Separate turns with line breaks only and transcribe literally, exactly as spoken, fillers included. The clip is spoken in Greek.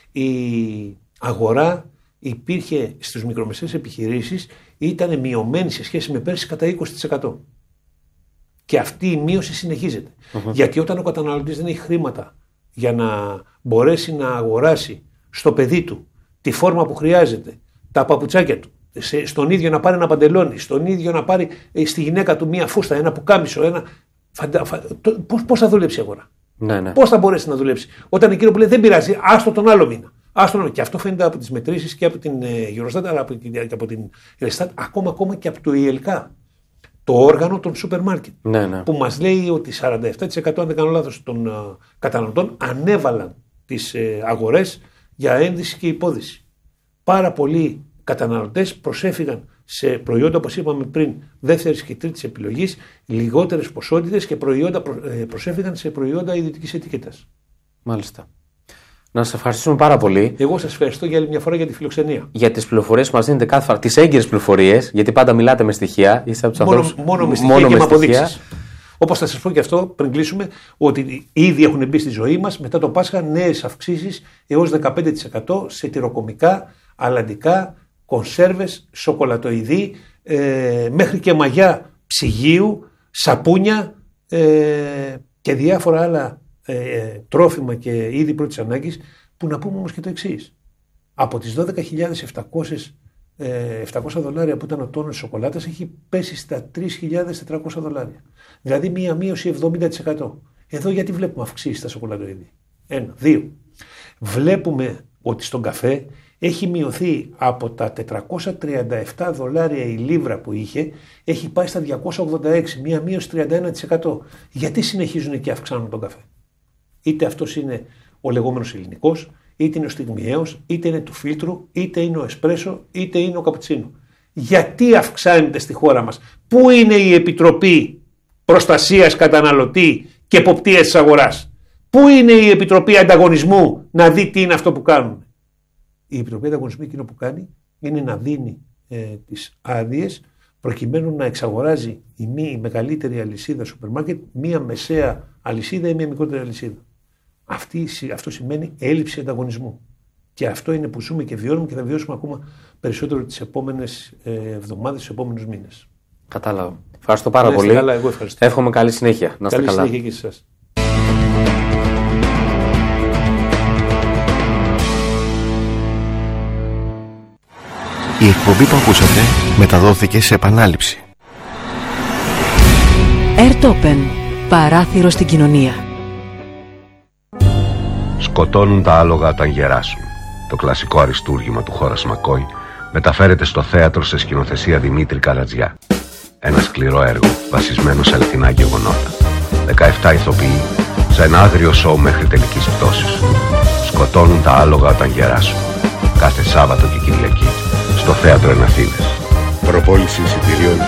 η αγορά υπήρχε στις μικρομεσαίες επιχειρήσεις, ήταν μειωμένη σε σχέση με πέρσι κατά είκοσι τοις εκατό. Και αυτή η μείωση συνεχίζεται. Uh-huh. Γιατί όταν ο καταναλωτής δεν έχει χρήματα για να μπορέσει να αγοράσει στο παιδί του τη φόρμα που χρειάζεται, τα παπουτσάκια του, σε, στον ίδιο να πάρει ένα παντελόνι, στον ίδιο να πάρει ε, στη γυναίκα του μία φούστα, ένα πουκάμισο, ένα. Φαντα, φα, το, πώς, πώς θα δουλέψει η αγορά,
ναι, ναι.
Πώς θα μπορέσει να δουλέψει, όταν εκείνο που λέει δεν πειράζει, άστο τον άλλο μήνα. Άστο, και αυτό φαίνεται από τις μετρήσεις και από την Eurostat, αλλά και από την Eurostat, ακόμα, ακόμα και από το ι ελ κέι, το όργανο των σούπερ μάρκετ,
ναι, ναι.
που μας λέει ότι σαράντα επτά τοις εκατό αν δεν κάνω λάθος των uh, καταναλωτών ανέβαλαν τις uh, αγορές για ένδυση και υπόδηση. Πάρα πολλοί καταναλωτές προσέφηγαν σε προϊόντα, όπως είπαμε πριν, δεύτερης και τρίτης επιλογής, λιγότερες ποσότητες και προϊόντα προ, ε, προσέφηγαν σε προϊόντα ιδιωτικής ετικέτας.
Μάλιστα. Να σας ευχαριστούμε πάρα πολύ.
Εγώ σας ευχαριστώ για άλλη μια φορά για τη φιλοξενία.
Για τις πληροφορίες που μας δίνετε κάθε φορά, τις έγκυρες πληροφορίες, γιατί πάντα μιλάτε με στοιχεία. Είστε από τους
μόνο,
ανθρώπους,
μόνο με στοιχεία μόνο και με αποδείξεις. Όπως θα σας πω και αυτό πριν κλείσουμε, ότι ήδη έχουν μπει στη ζωή μας μετά το Πάσχα νέες αυξήσεις έως δεκαπέντε τοις εκατό σε τυροκομικά, αλαντικά, κονσέρβες, σοκολατοειδή, ε, μέχρι και μαγιά ψυγείου, σαπούνια ε, και διάφορα άλλα ε, τρόφιμα και είδη πρώτης ανάγκης, που να πούμε όμως και το εξής. Από τις δώδεκα χιλιάδες επτακόσια δολάρια που ήταν ο τόνος σοκολάτας, έχει πέσει στα τρεις χιλιάδες τετρακόσια δολάρια. Δηλαδή μία μείωση εβδομήντα τοις εκατό. Εδώ γιατί βλέπουμε αυξήσεις στα σοκολατοειδή? Ένα. Δύο. Βλέπουμε ότι στον καφέ έχει μειωθεί από τα τετρακόσια τριάντα επτά δολάρια η λίβρα που είχε, έχει πάει στα διακόσια ογδόντα έξι, μία μείωση τριάντα ένα τοις εκατό. Γιατί συνεχίζουν και αυξάνουν τον καφέ? Είτε αυτός είναι ο λεγόμενος ελληνικός, είτε είναι ο στιγμιαίος, είτε είναι του φίλτρου, είτε είναι ο εσπρέσο, είτε είναι ο καπουτσίνο. Γιατί αυξάνεται στη χώρα μας? Πού είναι η Επιτροπή Προστασίας Καταναλωτή και Εποπτείας της Αγοράς? Πού είναι η Επιτροπή Ανταγωνισμού να δει τι είναι αυτό που κάνουν? Η Επιτροπή Ανταγωνισμού εκείνο που κάνει είναι να δίνει ε, τις άδειες προκειμένου να εξαγοράζει η, μη, η μεγαλύτερη αλυσίδα σούπερ μάρκετ μία μεσαία αλυσίδα ή μία μικρότερη αλυσίδα. Αυτή, αυτό σημαίνει έλλειψη ανταγωνισμού. Και αυτό είναι που ζούμε και βιώνουμε και θα βιώσουμε ακόμα περισσότερο τις επόμενες εβδομάδες, τις επόμενους μήνες.
Κατάλαβα. Ευχαριστώ πάρα
να
πολύ.
Καλά, εγώ ευχαριστώ.
Εύχομαι καλή συνέχεια. Να είστε καλά.
Καλή συνέχεια και σε εσάς.
Η εκπομπή που ακούσατε μεταδόθηκε σε επανάληψη.
Airtopen. Παράθυρο στην κοινωνία.
Σκοτώνουν τα άλογα όταν γεράσουν. Το κλασικό αριστούργημα του Χόρας Μακόι μεταφέρεται στο θέατρο σε σκηνοθεσία Δημήτρη Καρατζιά. Ένα σκληρό έργο βασισμένο σε αληθινά γεγονότα. δεκαεπτά ηθοποιοί σε ένα άγριο σοου μέχρι τελικής πτώσης. Σκοτώνουν τα άλογα όταν γεράσουν. Κάθε Σάββατο και Κυριακή στο θέατρο Εναθίδες.
Προπόληση εισιτηρίων